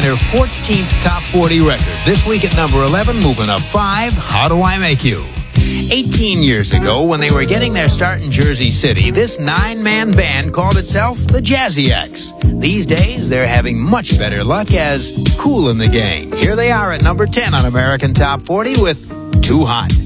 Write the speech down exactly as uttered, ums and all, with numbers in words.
find her fourteenth top forty record. This week at number eleven, moving up five, How Do I Make You? eighteen years ago, when they were getting their start in Jersey City, this nine-man band called itself the Jazzy-X. These days, they're having much better luck as Kool and the Gang. Here they are at number ten on American Top forty with Too Hot.